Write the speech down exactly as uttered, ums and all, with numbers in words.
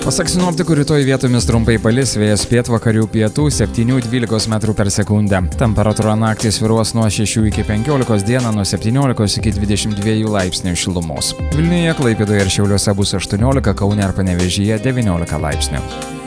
Pasak sinoptikų, rytoj vietomis trumpai palis, vėjas pietvakarių pietų septyni dvylika metrų per sekundę. Temperatūra naktį svyruos nuo šešių iki penkiolikos, dieną nuo septyniolikos iki dvidešimt dviejų laipsnių šilumos. Vilniuje, Klaipėdoje ir Šiauliuose bus aštuoniolika, Kaune ir Panevėžyje devyniolika laipsnių.